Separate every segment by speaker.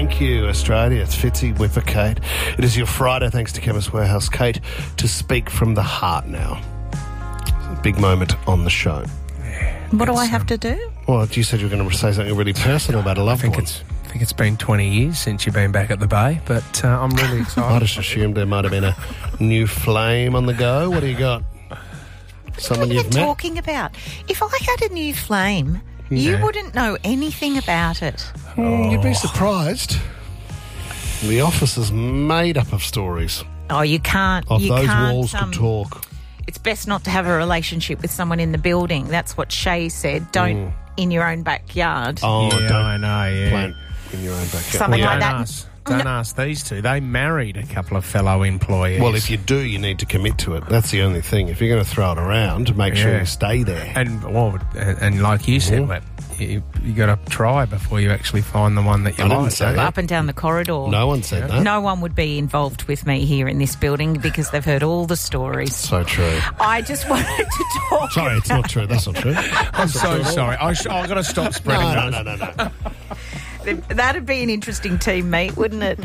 Speaker 1: Thank you, Australia. It's Fitzy with Kate. It is your Friday, thanks to Chemist Warehouse. Kate, to speak from the heart now. It's a big moment on the show.
Speaker 2: What do I have to do?
Speaker 1: Well, you said you were going to say something really personal about a loved one.
Speaker 3: I think it's been 20 years since you've been back at the Bay, but I'm really excited.
Speaker 1: I just assumed there might have been a new flame on the go. What do you got? Someone
Speaker 2: What are you
Speaker 1: you've met?
Speaker 2: talking about? If I had a new flame, you wouldn't know anything about it.
Speaker 1: You'd be surprised. The office is made up of stories.
Speaker 2: Oh, you can't.
Speaker 1: Of
Speaker 2: you
Speaker 1: those
Speaker 2: can't,
Speaker 1: walls could talk.
Speaker 2: It's best not to have a relationship with someone in the building. That's what Shay said. Don't in your own backyard.
Speaker 1: Oh,
Speaker 3: Yeah,
Speaker 1: don't
Speaker 3: I know, yeah.
Speaker 1: plant in your own backyard.
Speaker 2: Something
Speaker 1: Well,
Speaker 2: like
Speaker 1: yeah.
Speaker 2: that.
Speaker 3: Don't ask these two. They married a couple of fellow employees.
Speaker 1: Well, if you do, you need to commit to it. That's the only thing. If you're going to throw it around, make sure
Speaker 3: Yeah.
Speaker 1: you stay there.
Speaker 3: And like you said, you got to try before you actually find the one that you
Speaker 1: I didn't
Speaker 3: like.
Speaker 1: say that.
Speaker 2: Up and down the corridor.
Speaker 1: No one said that.
Speaker 2: No one would be involved with me here in this building because they've heard all the stories.
Speaker 1: So true.
Speaker 2: I just wanted to talk.
Speaker 1: Sorry, it's not true. That's not true.
Speaker 3: I'm so sorry. I've got to stop spreading those.
Speaker 1: No.
Speaker 2: That'd be an interesting team meet, wouldn't it?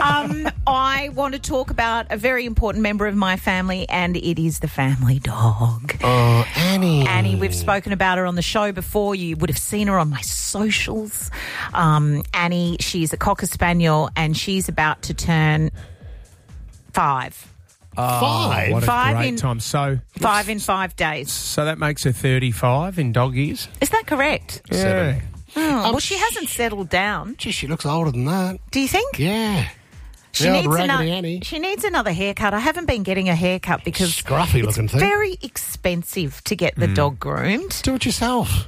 Speaker 2: I want to talk about a very important member of my family, and it is the family dog.
Speaker 1: Oh, Annie.
Speaker 2: Annie, we've spoken about her on the show before. You would have seen her on my socials. Annie, she's a Cocker Spaniel, and she's about to turn 5.
Speaker 1: Five?
Speaker 3: What a
Speaker 2: Five
Speaker 3: great
Speaker 2: in-
Speaker 3: time. So
Speaker 2: 5 in 5 days.
Speaker 3: that makes her 35 in dog years.
Speaker 2: Is that correct?
Speaker 1: Seven.
Speaker 2: Well, she hasn't settled down.
Speaker 1: Gee, she looks older than that.
Speaker 2: Do you think?
Speaker 1: Yeah.
Speaker 2: She
Speaker 1: The old
Speaker 2: needs
Speaker 1: Raggedy Annie.
Speaker 2: She needs another haircut. I haven't been getting a haircut because
Speaker 1: Scruffy looking
Speaker 2: it's
Speaker 1: thing.
Speaker 2: very expensive to get the dog groomed.
Speaker 1: Do it yourself.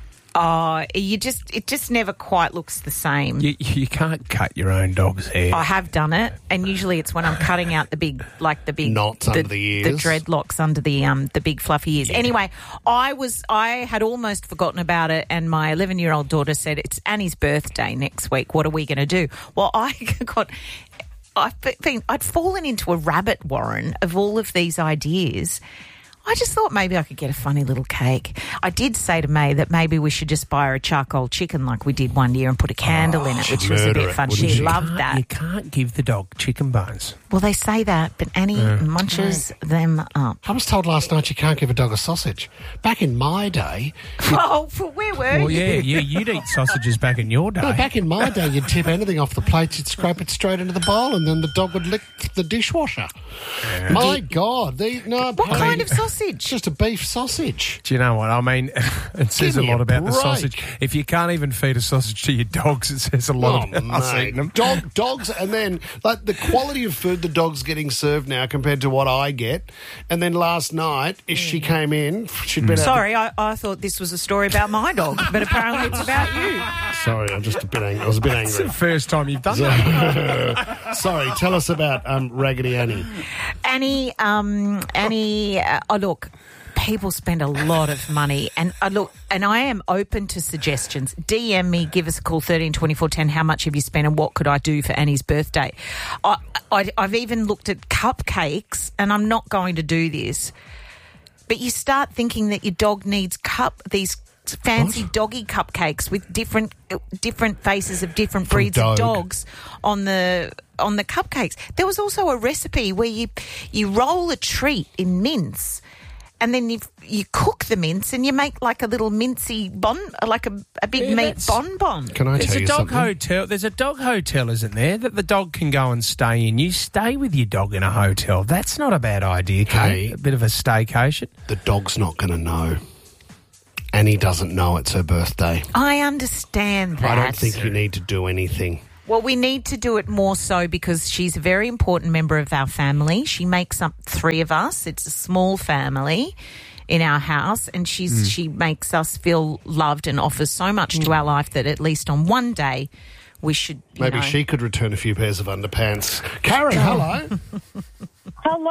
Speaker 2: It just never quite looks the same.
Speaker 3: You can't cut your own dog's hair.
Speaker 2: I have done it, and usually it's when I'm cutting out the big
Speaker 1: Knots under the ears.
Speaker 2: the dreadlocks under the big fluffy ears. Anyway, I had almost forgotten about it, and my 11-year-old daughter said it's Annie's birthday next week. What are we going to do? Well, I'd fallen into a rabbit warren of all of these ideas. I just thought maybe I could get a funny little cake. I did say to May that maybe we should just buy her a charcoal chicken like we did one year and put a candle in it, which was a
Speaker 1: murder
Speaker 2: bit
Speaker 1: it,
Speaker 2: fun.
Speaker 1: wouldn't
Speaker 2: She
Speaker 1: she?
Speaker 2: loved that.
Speaker 3: You can't give the dog chicken bones.
Speaker 2: Well, they say that, but Annie munches them up.
Speaker 1: I was told last night you can't give a dog a sausage. Back in my day...
Speaker 2: Oh, where were
Speaker 3: Well,
Speaker 2: you?
Speaker 3: yeah, you'd eat sausages back in your day.
Speaker 1: No, back in my day, you'd tip anything off the plate, you'd scrape it straight into the bowl, and then the dog would lick the dishwasher. My God.
Speaker 2: What kind of sausage?
Speaker 1: It's just a beef sausage.
Speaker 3: Do you know what? I mean, it says a
Speaker 1: Give me
Speaker 3: lot
Speaker 1: a
Speaker 3: about the
Speaker 1: break.
Speaker 3: sausage. If you can't even feed a sausage to your dogs, it says a lot about us eating them.
Speaker 1: Dogs, and then like the quality of food the dog's getting served now compared to what I get. And then last night, if she came in, she'd been...
Speaker 2: Sorry, I thought this was a story about my dog, but apparently it's about you.
Speaker 1: Sorry, I'm just a bit angry. I was a bit
Speaker 3: It's the
Speaker 1: angry.
Speaker 3: first time you've done that.
Speaker 1: Sorry, tell us about Raggedy Annie.
Speaker 2: Annie, look, people spend a lot of money, and I am open to suggestions. DM me, give us a call, 13 24 10. How much have you spent, and what could I do for Annie's birthday? I've even looked at cupcakes, and I'm not going to do this. But you start thinking that your dog needs these fancy doggy cupcakes with different faces of different breeds of dogs on the cupcakes. There was also a recipe where you roll a treat in mince, and then you cook the mince and you make like a little mincy like a big meat bonbon.
Speaker 1: Can I tell you something?
Speaker 3: There's a dog hotel, isn't there, that the dog can go and stay in. You stay with your dog in a hotel. That's not a bad idea, Kate.
Speaker 1: Hey.
Speaker 3: A bit of a staycation.
Speaker 1: The dog's not going to know. Annie doesn't know it's her birthday.
Speaker 2: I understand that.
Speaker 1: I don't think you need to do anything.
Speaker 2: Well, we need to do it more so because she's a very important member of our family. She makes up 3 of us. It's a small family in our house, and she makes us feel loved and offers so much to our life that at least on one day we should,
Speaker 1: Maybe she could return a few pairs of underpants. Karen, hello.
Speaker 4: Hello.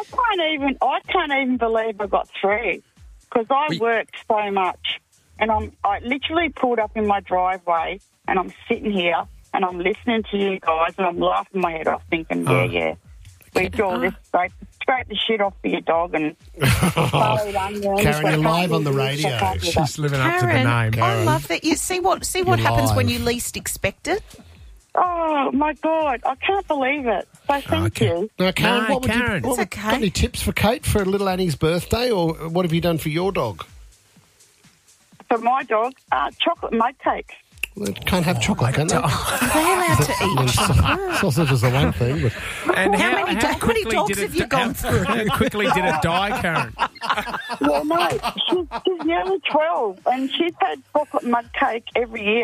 Speaker 4: I can't even believe I got 3 because I worked so much, and I literally pulled up in my driveway, and I'm sitting here and I'm listening to you guys, and I'm laughing my head off, thinking, yeah, we do all this, scrape the shit off for your dog, and
Speaker 1: Karen, you're live on the radio.
Speaker 3: She's living up to the
Speaker 2: Karen,
Speaker 3: name.
Speaker 2: I love that. You see what happens when you least expect it.
Speaker 4: Oh, my God. I can't believe it. So thank you.
Speaker 1: Now, Karen,
Speaker 3: No,
Speaker 1: what would
Speaker 3: Karen.
Speaker 1: you...
Speaker 2: It's
Speaker 1: Got
Speaker 2: okay.
Speaker 1: any tips for Kate for little Annie's birthday, or what have you done for your dog?
Speaker 4: For my dog, chocolate mud cake.
Speaker 1: They can't have chocolate, can they?
Speaker 2: Are they allowed to eat chocolate?
Speaker 1: Sausage is the one thing, but...
Speaker 3: And
Speaker 2: How many
Speaker 3: quickly
Speaker 2: dogs
Speaker 3: did it
Speaker 2: have you gone through?
Speaker 3: How quickly did it die, Karen?
Speaker 4: Well, no, she's nearly 12 and she's had chocolate mud cake every year.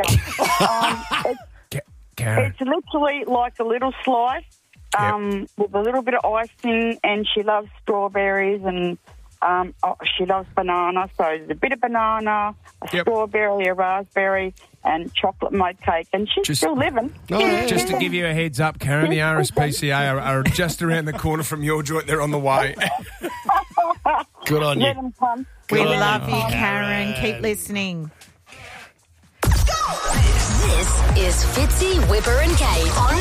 Speaker 3: Karen.
Speaker 4: It's literally like a little slice with a little bit of icing, and she loves strawberries and she loves banana. So there's a bit of banana, a strawberry, a raspberry, and chocolate mud cake, and she's still living.
Speaker 1: Oh, yeah.
Speaker 3: Just to give you a heads up, Karen, the RSPCA are just around the corner from your joint. They're on the way.
Speaker 1: Good on you.
Speaker 4: Let them come.
Speaker 2: We
Speaker 1: Good on
Speaker 2: love
Speaker 1: you,
Speaker 2: you, Karen. Keep listening.
Speaker 5: This is Fitzy, Whipper and Kate on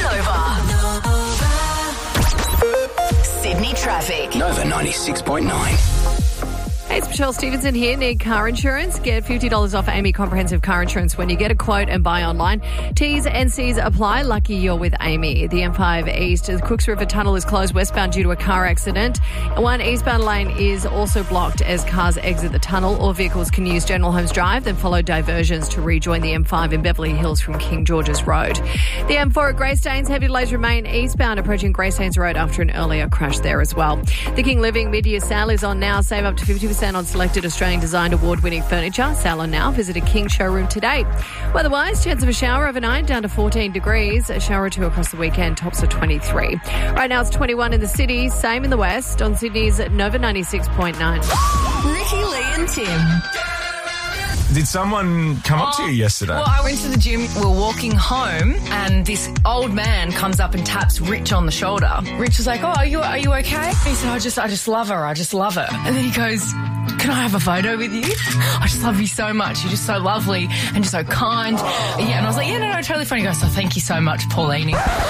Speaker 5: Nova. Sydney traffic.
Speaker 6: Nova 96.9.
Speaker 7: Hey, it's Michelle Stevenson here. Need car insurance? Get $50 off Amy Comprehensive Car Insurance when you get a quote and buy online. T's and C's apply. Lucky you're with Amy. The M5 East, the Cooks River Tunnel is closed westbound due to a car accident. One eastbound lane is also blocked as cars exit the tunnel. All vehicles can use General Holmes Drive, then follow diversions to rejoin the M5 in Beverly Hills from King George's Road. The M4 at Greystanes, heavy delays remain eastbound approaching Greystanes Road after an earlier crash there as well. The King Living mid-year sale is on now. Save up to 50% on selected Australian designed award-winning furniture. Sale on now. Visit a King showroom today. Weather-wise, chance of a shower overnight down to 14 degrees. A shower or two across the weekend. Tops of 23. Right now it's 21 in the city. Same in the west. On Sydney's Nova 96.9.
Speaker 5: Nikki, Lee and Tim.
Speaker 8: Did someone come up to you yesterday?
Speaker 9: Well, I went to the gym. We were walking home, and this old man comes up and taps Rich on the shoulder. Rich was like, "Oh, are you okay?" He said, "I just love her. I just love her." And then he goes, "Can I have a photo with you? I just love you so much. You're just so lovely and just so kind." Yeah, and I was like, "Yeah, no, totally fine." He goes, "So thank you so much, Paulini."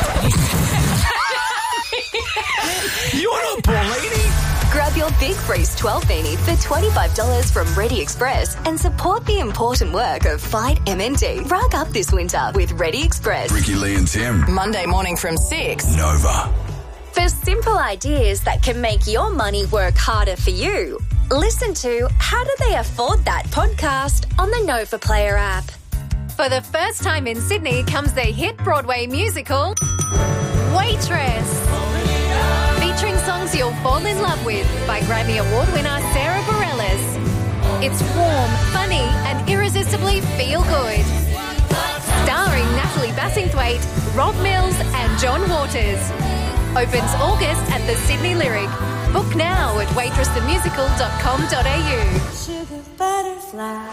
Speaker 8: You're not Paulini.
Speaker 5: Grab your Big Freeze 12 beanie for $25 from Ready Express and support the important work of Fight MND. Rug up this winter with Ready Express.
Speaker 6: Ricky, Lee and Tim.
Speaker 9: Monday morning from 6.
Speaker 6: Nova.
Speaker 5: For simple ideas that can make your money work harder for you, listen to How Do They Afford That podcast on the Nova Player app.
Speaker 10: For the first time in Sydney comes the hit Broadway musical, Waitress. Featuring songs you'll fall in love with by Grammy Award winner Sarah Bareilles. It's warm, funny and irresistibly feel good. Starring Natalie Bassingthwaite, Rob Mills and John Waters. Opens August at the Sydney Lyric. Book now at waitressthemusical.com.au.
Speaker 11: Sugar butterfly.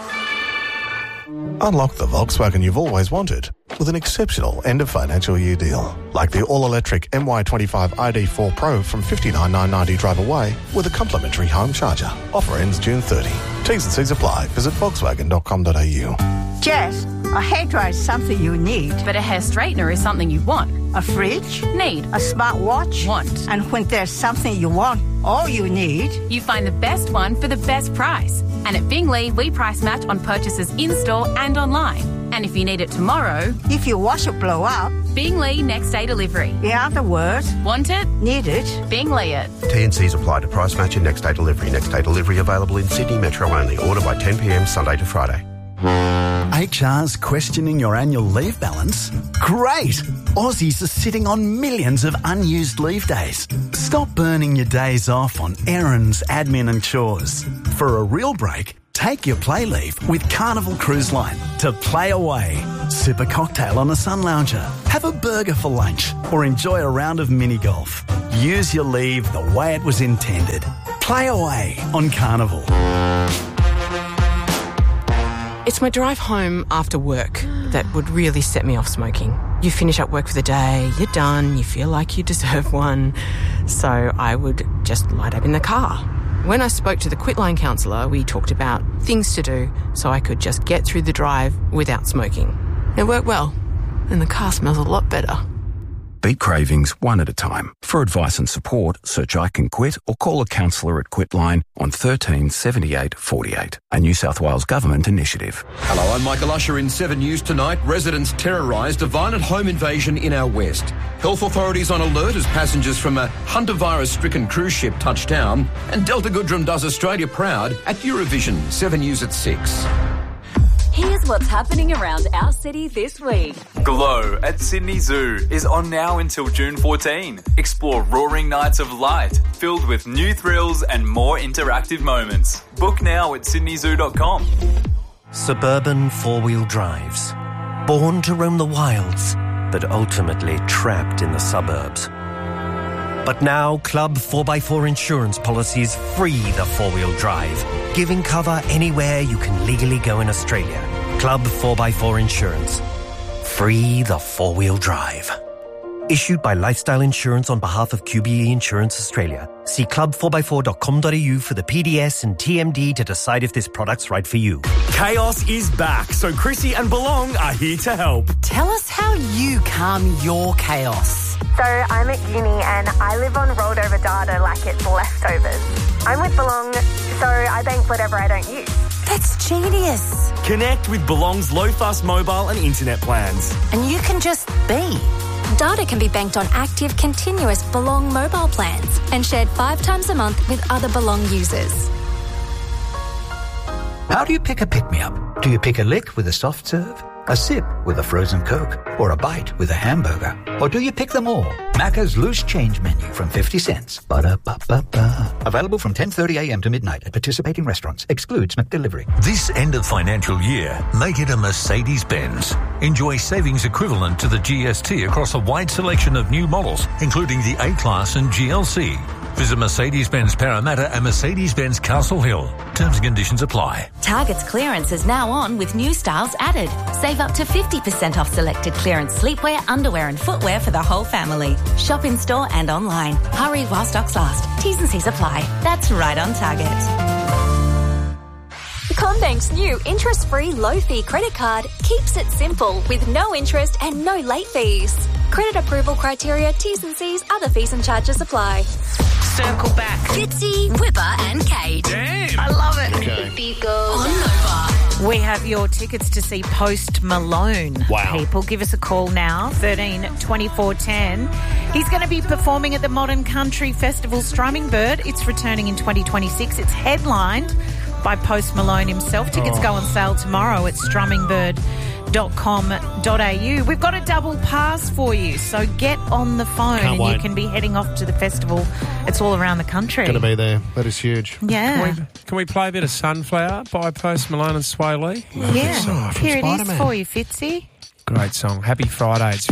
Speaker 11: Unlock the Volkswagen you've always wanted with an exceptional end-of-financial year deal. Like the all-electric MY25 ID4 Pro from $59,990 drive away with a complimentary home charger. Offer ends June 30. T's and C's apply. Visit volkswagen.com.au.
Speaker 12: Jess, a hairdryer is something you need.
Speaker 13: But a hair straightener is something you want.
Speaker 12: A fridge?
Speaker 13: Need.
Speaker 12: A smartwatch?
Speaker 13: Want.
Speaker 12: And when there's something you want, all you need...
Speaker 13: You find the best one for the best price. And at Bingley, we price match on purchases in-store and online. And if you need it tomorrow...
Speaker 12: If your washer blow up...
Speaker 13: Bingley next day delivery.
Speaker 12: In other words...
Speaker 13: Want it?
Speaker 12: Need it?
Speaker 13: Bingley it.
Speaker 14: T&Cs apply to price match and next day delivery. Next day delivery available in Sydney Metro only. Order by 10 p.m. Sunday to Friday.
Speaker 15: HR's questioning your annual leave balance? Great! Aussies are sitting on millions of unused leave days. Stop burning your days off on errands, admin and chores. For a real break, take your play leave with Carnival Cruise Line to play away. Sip a cocktail on a sun lounger, have a burger for lunch, or enjoy a round of mini golf. Use your leave the way it was intended. Play away on Carnival.
Speaker 16: It's my drive home after work that would really set me off smoking. You finish up work for the day, you're done, you feel like you deserve one. So I would just light up in the car. When I spoke to the Quitline counsellor, we talked about things to do so I could just get through the drive without smoking. It worked well, and the car smells a lot better.
Speaker 6: Beat cravings one at a time. For advice and support, search I Can Quit or call a counsellor at Quitline on 13 78 48. A New South Wales Government initiative.
Speaker 17: Hello, I'm Michael Usher in 7 News tonight. Residents terrorised a violent home invasion in our west. Health authorities on alert as passengers from a Hunter virus-stricken cruise ship touch down. And Delta Goodrem does Australia proud at Eurovision. 7 News at 6.
Speaker 5: Here's what's happening around our city this week.
Speaker 18: Glow at Sydney Zoo is on now until June 14. Explore roaring nights of light, filled with new thrills and more interactive moments. Book now at sydneyzoo.com.
Speaker 19: Suburban four-wheel drives. Born to roam the wilds, but ultimately trapped in the suburbs. But now, Club 4x4 insurance policies free the four-wheel drive, giving cover anywhere you can legally go in Australia. Club 4x4 Insurance. Free the four-wheel drive. Issued by Lifestyle Insurance on behalf of QBE Insurance Australia. See club4x4.com.au for the PDS and TMD to decide if this product's right for you.
Speaker 20: Chaos is back, so Chrissy and Belong are here to help.
Speaker 21: Tell us how you calm your chaos.
Speaker 22: So I'm at uni and I live on rolled over data like it's leftovers. I'm with Belong, so I bank whatever I don't use.
Speaker 21: That's genius.
Speaker 20: Connect with Belong's low-fuss mobile and internet plans.
Speaker 21: And you can just be.
Speaker 23: Data can be banked on active, continuous Belong mobile plans and shared 5 times a month with other Belong users.
Speaker 24: How do you pick a pick-me-up? Do you pick a lick with a soft serve, a sip with a frozen Coke, or a bite with a hamburger? Or do you pick them all? Macca's Loose Change Menu from 50 cents. Ba-da-ba-ba-ba. Available from 10:30 a.m. to midnight at participating restaurants. Excludes McDelivery.
Speaker 25: This end of financial year, make it a Mercedes-Benz. Enjoy savings equivalent to the GST across a wide selection of new models, including the A-Class and GLC. Visit Mercedes-Benz Parramatta and Mercedes-Benz Castle Hill. Terms and conditions apply.
Speaker 26: Target's clearance is now on with new styles added. Save up to 50% off selected clearance sleepwear, underwear and footwear for the whole family. Shop in store and online. Hurry while stocks last. T's and C's apply. That's right on Target.
Speaker 5: CommBank's new interest-free low-fee credit card keeps it simple with no interest and no late fees. Credit approval criteria, T's and C's, other fees and charges apply.
Speaker 2: Circle back.
Speaker 5: Fitzy, Whipper and Kate.
Speaker 2: Damn. I love it.
Speaker 5: Okay. The beat goes on Nova.
Speaker 2: We have your tickets to see Post Malone.
Speaker 1: Wow.
Speaker 2: People, give us a call now, 13 24 10. He's going to be performing at the Modern Country Festival Strumming Bird. It's returning in 2026. It's headlined by Post Malone himself. Tickets go on sale tomorrow at strummingbird.com.au. We've got a double pass for you, so get on the phone.
Speaker 1: Can't wait.
Speaker 2: You can be heading off to the festival. It's all around the country.
Speaker 1: Going to be there. That is huge.
Speaker 2: Yeah.
Speaker 3: Can we play a bit of Sunflower by Post Malone and Sway Lee?
Speaker 2: Yeah. Here it is for you, Fitzy.
Speaker 3: Great song. Happy Friday. It's